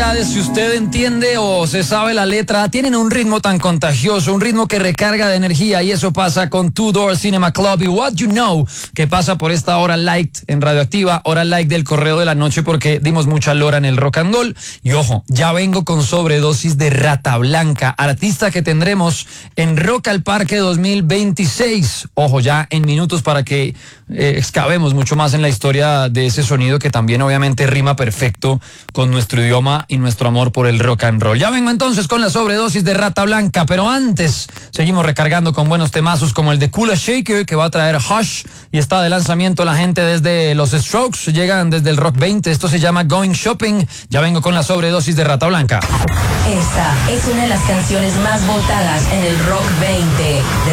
novedades, si usted entiende o se sabe la letra, tienen un ritmo tan contagioso, un ritmo que recarga de energía, y eso pasa con Two Door Cinema Club y What You Know, que pasa por esta hora light en Radioactiva, hora light del Correo de la Noche, porque dimos mucha lora en el rock and roll. Y ojo, ya vengo con sobredosis de Rata Blanca, artista que tendremos en Rock al Parque 2026. Ojo, ya en minutos para que excavemos mucho más en la historia de ese sonido que también obviamente rima perfecto con nuestro idioma y nuestro amor por el rock and roll. Ya vengo entonces con la sobredosis de Rata Blanca, pero antes seguimos recargando con buenos temazos como el de Kula Shaker, que va a traer Hush, y está de lanzamiento la gente desde los Strokes, llegan desde el Rock 20, esto se llama Going Shopping. Ya vengo con la sobredosis de Rata Blanca. Esta es una de las canciones más votadas en el Rock 20.